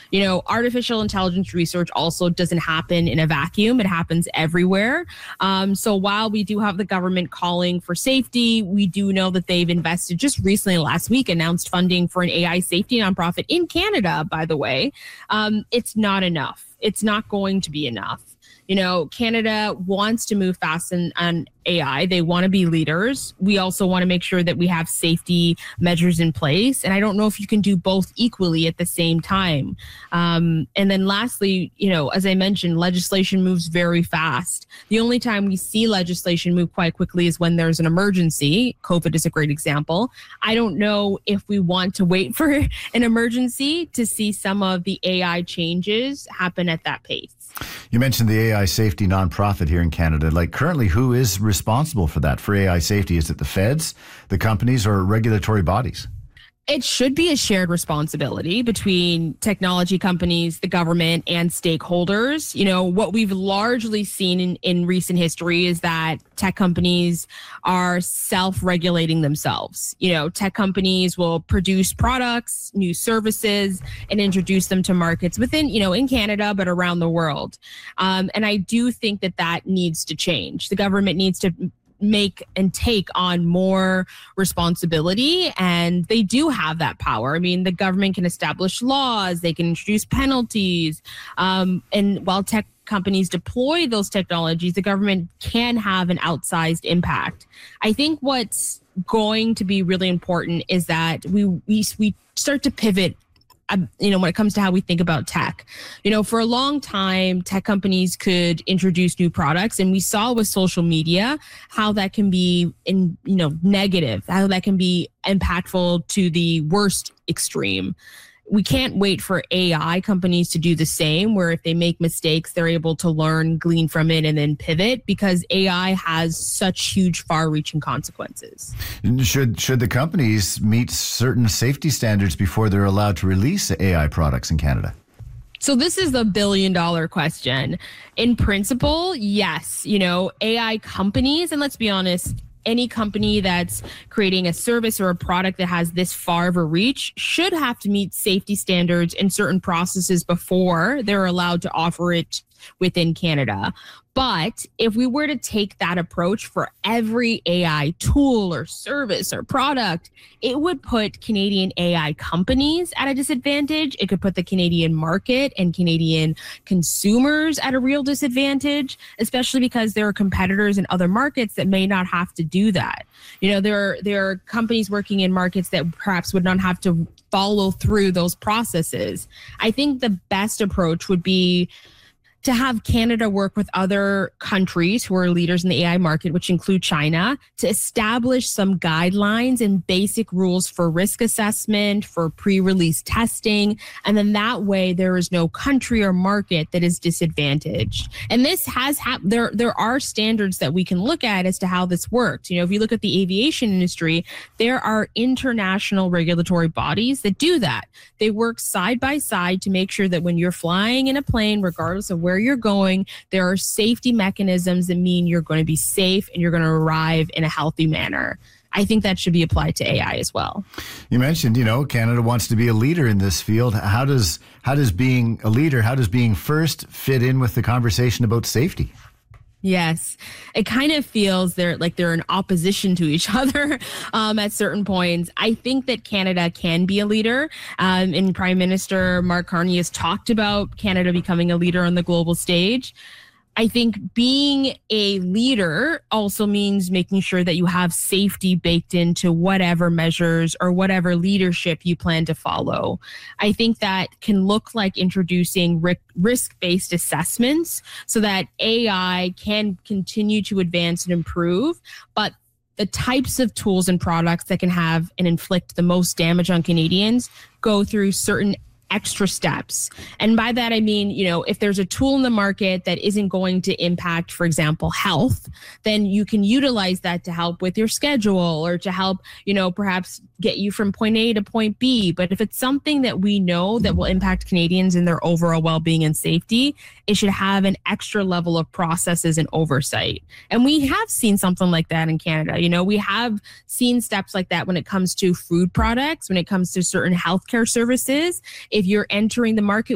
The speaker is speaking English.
Artificial intelligence research also doesn't happen in a vacuum. It happens everywhere. So while we do have the government calling for safety, we do know that they've invested just recently last week, announced funding for an AI safety nonprofit in Canada, by the way. It's not enough. It's not going to be enough. Canada wants to move fast on AI. They want to be leaders. We also want to make sure that we have safety measures in place. And I don't know if you can do both equally at the same time. And then lastly, as I mentioned, legislation moves very fast. The only time we see legislation move quite quickly is when there's an emergency. COVID is a great example. I don't know if we want to wait for an emergency to see some of the AI changes happen at that pace. You mentioned the AI safety nonprofit here in Canada. Currently, who is responsible for that, for AI safety? Is it the feds, the companies, or regulatory bodies? It should be a shared responsibility between technology companies, the government, and stakeholders. What we've largely seen in recent history is that tech companies are self-regulating themselves. Tech companies will produce products, new services, and introduce them to markets within, in Canada, but around the world. And I do think that needs to change. The government needs to make and take on more responsibility, and they do have that power. I mean, the government can establish laws, they can introduce penalties, and while tech companies deploy those technologies, the government can have an outsized impact. I think what's going to be really important is that we start to pivot when it comes to how we think about tech. For a long time, tech companies could introduce new products, and we saw with social media how that can be negative, how that can be impactful to the worst extreme. We can't wait for AI companies to do the same, where if they make mistakes, they're able to learn, glean from it, and then pivot, because AI has such huge, far-reaching consequences. Should the companies meet certain safety standards before they're allowed to release AI products in Canada? So this is the billion-dollar question. In principle, yes. AI companies, and let's be honest, any company that's creating a service or a product that has this far of a reach should have to meet safety standards and certain processes before they're allowed to offer it within Canada. But if we were to take that approach for every AI tool or service or product, it would put Canadian AI companies at a disadvantage. It could put the Canadian market and Canadian consumers at a real disadvantage, especially because there are competitors in other markets that may not have to do that. There are companies working in markets that perhaps would not have to follow through those processes. I think the best approach would be to have Canada work with other countries who are leaders in the AI market, which include China, to establish some guidelines and basic rules for risk assessment, for pre-release testing. And then that way there is no country or market that is disadvantaged. And this has there are standards that we can look at as to how this works. If you look at the aviation industry, there are international regulatory bodies that do that. They work side by side to make sure that when you're flying in a plane, regardless of where you're going, there are safety mechanisms that mean you're going to be safe and you're going to arrive in a healthy manner. I think that should be applied to AI as well. You mentioned, Canada wants to be a leader in this field. How does being a leader, how does being first fit in with the conversation about safety? Yes, it kind of feels they're in opposition to each other at certain points. I think that Canada can be a leader. And Prime Minister Mark Carney has talked about Canada becoming a leader on the global stage. I think being a leader also means making sure that you have safety baked into whatever measures or whatever leadership you plan to follow. I think that can look like introducing risk-based assessments so that AI can continue to advance and improve, but the types of tools and products that can have and inflict the most damage on Canadians go through certain extra steps. And by that, I mean, if there's a tool in the market that isn't going to impact, for example, health, then you can utilize that to help with your schedule or to help, perhaps get you from point A to point B. But if it's something that we know that will impact Canadians in their overall well-being and safety, it should have an extra level of processes and oversight. And we have seen something like that in Canada. We have seen steps like that when it comes to food products, when it comes to certain healthcare services. If you're entering the market